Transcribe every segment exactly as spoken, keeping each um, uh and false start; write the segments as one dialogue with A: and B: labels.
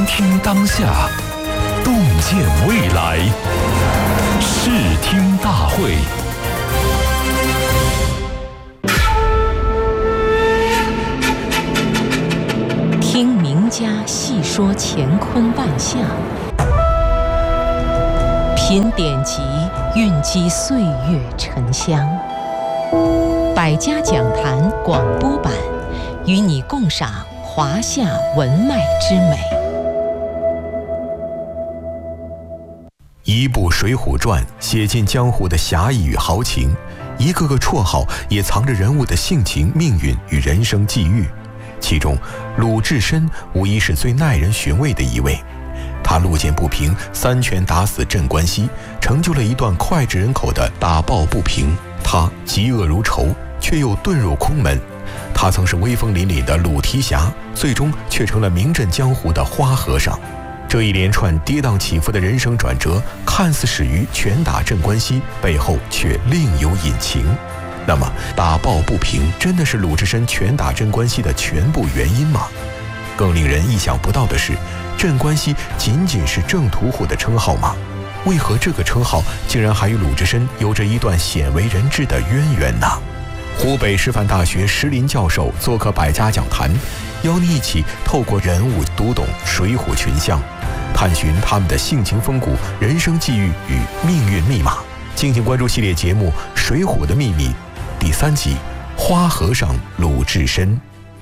A: 听当下，洞见未来。视听大会。
B: 听名家细说乾坤万象，品典籍蕴积岁月沉香。百家讲坛广播版，与你共赏华夏文脉之美。
C: 一部《水浒传》写尽江湖的侠义与豪情，一个个绰号也藏着人物的性情、命运与人生际遇。其中，鲁智深无疑是最耐人寻味的一位。他路见不平，三拳打死镇关西，成就了一段脍炙人口的打抱不平。他嫉恶如仇，却又遁入空门。他曾是威风凛凛的鲁提辖，最终却成了名震江湖的花和尚。这一连串跌宕起伏的人生转折，看似始于拳打镇关西，背后却另有隐情。那么，打抱不平真的是鲁智深拳打镇关西的全部原因吗？更令人意想不到的是，镇关西仅仅是郑屠户的称号吗？为何这个称号竟然还与鲁智深有着一段鲜为人知的渊源呢？湖北师范大学石林教授做客百家讲坛，邀你一起透过人物读懂水浒群像，探寻他们的性情风骨、人生际遇与命运密码。敬请关注系列节目《水浒的秘密》第三集《花和尚鲁智深》。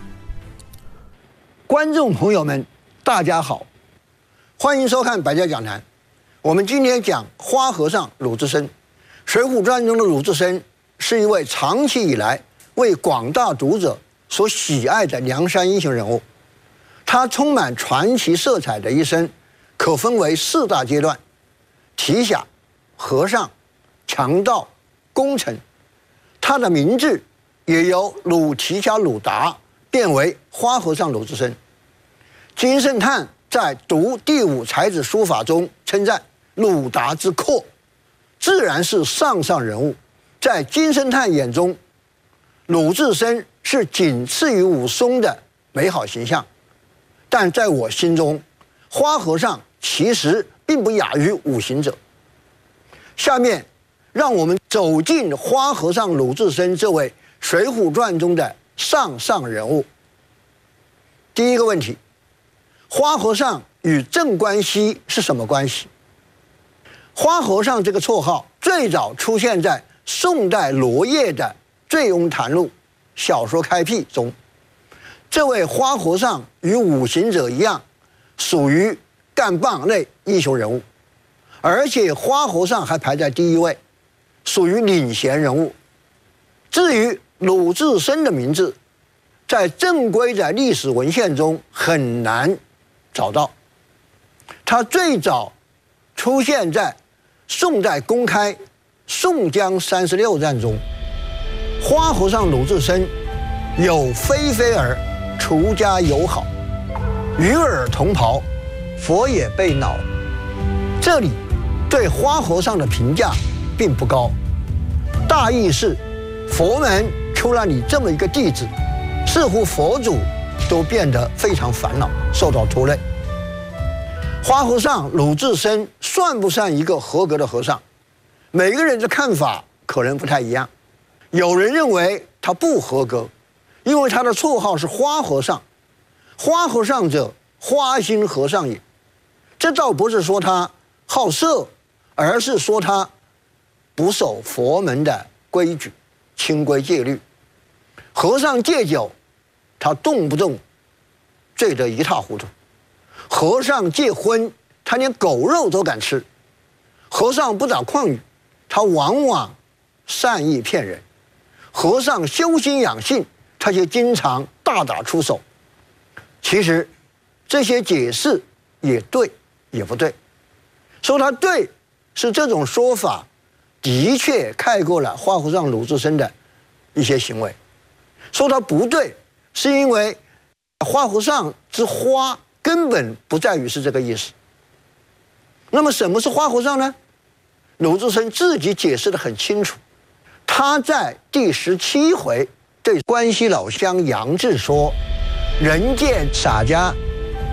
D: 观众朋友们，大家好，欢迎收看百家讲坛。我们今天讲花和尚鲁智深。《水浒传》中的鲁智深是一位长期以来为广大读者所喜爱的梁山英雄人物。他充满传奇色彩的一生，可分为四大阶段：提辖、和尚、强盗、功臣。他的名字也由鲁提辖鲁达变为花和尚鲁智深。金圣叹在读第五才子书法中称赞鲁达之阔，自然是上上人物。在金圣叹眼中，鲁智深是仅次于武松的美好形象，但在我心中，花和尚其实并不亚于五行者。下面让我们走进花和尚鲁智深这位《水浒传》中的上上人物。第一个问题，花和尚与镇关西是什么关系？花和尚这个绰号最早出现在宋代罗烨的《醉翁谈录》小说开辟中。这位花和尚与五行者一样，属于干棒类英雄人物，而且花和尚还排在第一位，属于领衔人物。至于鲁智深的名字，在正规的历史文献中很难找到。他最早出现在宋代公开宋江三十六战中。花和尚鲁智深有飞飞儿，除家友好，与尔同袍，佛也被恼。这里对花和尚的评价并不高，大意是佛门出了你这么一个弟子，似乎佛祖都变得非常烦恼，受到拖累。花和尚鲁智深算不算一个合格的和尚？每个人的看法可能不太一样。有人认为他不合格，因为他的绰号是花和尚。花和尚者，花心和尚也。这倒不是说他好色，而是说他不守佛门的规矩，清规戒律。和尚戒酒，他动不动醉得一塌糊涂；和尚戒荤，他连狗肉都敢吃；和尚不打诳语，他往往善意骗人；和尚修心养性，他却经常大打出手。其实这些解释也对也不对。说他对，是这种说法的确盖过了花和尚鲁智深的一些行为。说他不对，是因为花和尚之花根本不在于是这个意思。那么什么是花和尚呢？鲁智深自己解释得很清楚。他在第十七回对关西老乡杨志说：人见洒家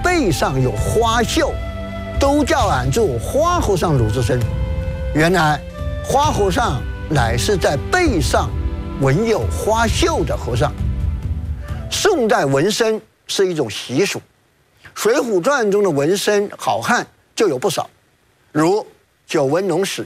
D: 背上有花绣，都叫俺做花和尚鲁智深。原来花和尚乃是在背上纹有花绣的和尚。宋代纹身是一种习俗，《水浒传》中的纹身好汉就有不少，如九纹龙史